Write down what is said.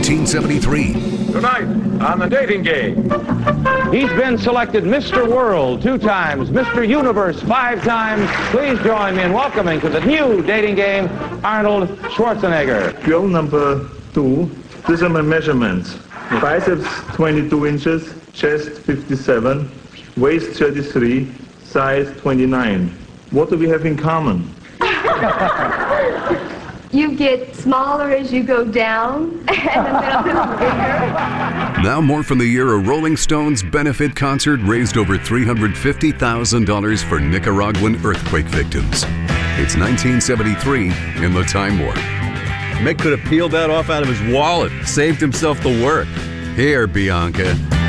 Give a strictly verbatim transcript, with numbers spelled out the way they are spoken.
nineteen seventy-three. Tonight on the dating game. He's been selected Mister World two times, Mister Universe five times. Please join me in welcoming to the new dating game, Arnold Schwarzenegger. Girl number two, these are my measurements. Biceps twenty-two inches, chest fifty-seven, waist thirty-three, size twenty-nine. What do we have in common? You get smaller as you go down, and then a little bigger. Now more from the year a Rolling Stones benefit concert raised over three hundred fifty thousand dollars for Nicaraguan earthquake victims. It's nineteen seventy-three in the Time Warp. Mick could have peeled that off out of his wallet, saved himself the work. Here, Bianca.